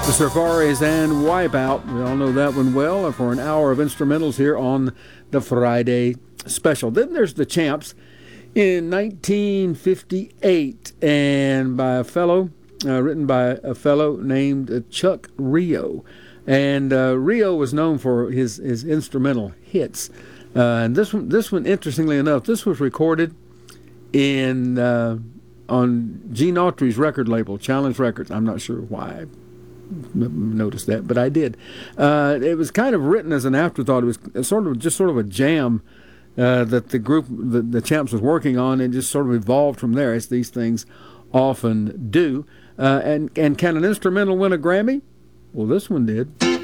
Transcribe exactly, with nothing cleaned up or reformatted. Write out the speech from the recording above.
The Surfaris and Wipeout. We all know that one well for an hour of instrumentals here on the Friday special. Then there's The Champs in nineteen fifty-eight, and by a fellow, uh, written by a fellow named uh, Chuck Rio. And uh, Rio was known for his, his instrumental hits. Uh, and this one, this one, interestingly enough, this was recorded in uh, on Gene Autry's record label, Challenge Records. I'm not sure why noticed that, but I did. Uh, it was kind of written as an afterthought. It was sort of just sort of a jam uh, that the group, the, the Champs, was working on, and just sort of evolved from there, as these things often do. Uh, and and can an instrumental win a Grammy? Well, this one did.